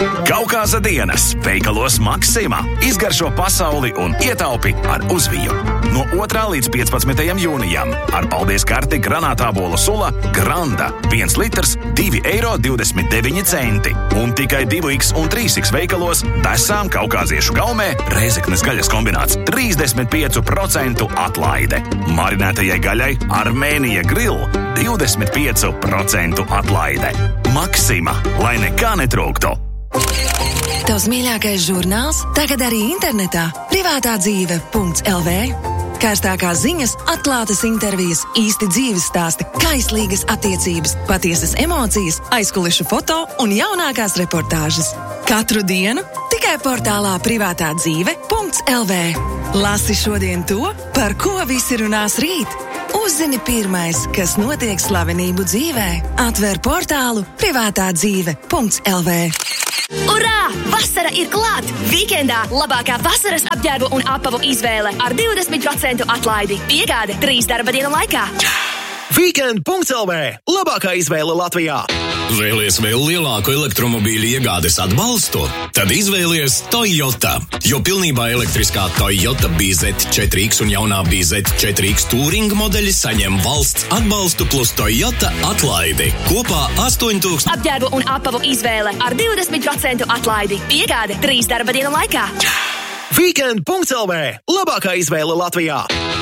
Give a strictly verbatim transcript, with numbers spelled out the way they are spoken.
Kaukāza dienas veikalos Maksima. Izgaršo pasauli un ietaupi ar uzviju. No otrā līdz piecpadsmitajam jūnijam ar paldies karti granātābolu sula Granda. viens litrs, divi eiro divdesmit deviņi centi. Un tikai divi X un trīs X veikalos Besām kaukāziešu gaumē Rēzeknes gaļas kombināts trīsdesmit pieci procenti atlaide. Marinētajai gaļai Armēnija Grill divdesmit pieci procenti atlaide. Maksima, lai nekā netrūktu. Tavs mīļākais žurnāls tagad arī internetā. Privātā dzīve punkts L V. Kārstākās ziņas, atklātas intervijas, īsti dzīves stāsti, kaislīgas attiecības, patiesas emocijas, aizkulišu foto un jaunākās reportāžas. Katru dienu tikai portālā Privātā dzīve punkts L V. Lasi šodien to, par ko visi runās rīt. Uzzini pirmais, kas notiek slavenību dzīvē. Atver portālu Privātā dzīve punkts L V. Urā! Vasara ir klāt! Vīkendā labākā vasaras apģērbu un apavu izvēle ar divdesmit procentu atlaidi. Piegāde trīs darba dienu laikā. Weekend punkts L V. Labākā izvēle Latvijā. Vēlies vēl lielāku elektromobīļu iegādes atbalstu? Tad izvēlies Toyota, jo pilnībā elektriskā Toyota B Z četri X un jaunā B Z četri X Touring modeļi saņem valsts atbalstu plus Toyota atlaidi. Kopā astoņi tūkstoši. Apģērbu un apavu izvēle ar divdesmit procentu atlaidi. Piegāde trīs darba dienu laikā. Weekend punkts L V. Labākā izvēle Latvijā.